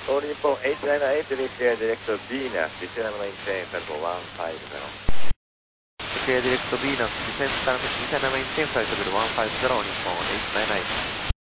All Nippon 898 to repair direct to Venus, descend maintain flight 150. Okay, direct to Venus, descend maintain flight level 150, Nippon 898.